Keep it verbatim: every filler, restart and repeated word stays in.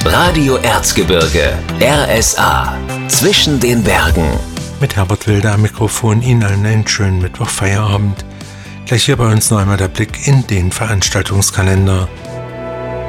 Radio Erzgebirge, R S A, zwischen den Bergen. Mit Herbert Wilder am Mikrofon, Ihnen allen einen schönen Mittwochfeierabend. Gleich hier bei uns noch einmal der Blick in den Veranstaltungskalender.